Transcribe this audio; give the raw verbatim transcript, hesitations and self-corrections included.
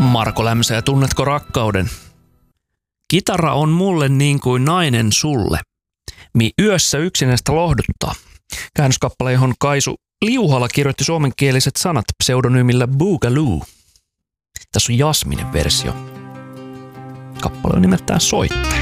Marko Lämsä, tunnetko rakkauden? Kitara on mulle niin kuin nainen sulle. Mi yössä yksinäistä lohduttaa. Käännöskappale, johon Kaisu Liuhala kirjoitti suomenkieliset sanat pseudonyymillä Boogaloo. Tässä on Jasminen versio. Kappale on nimeltään Soittaja.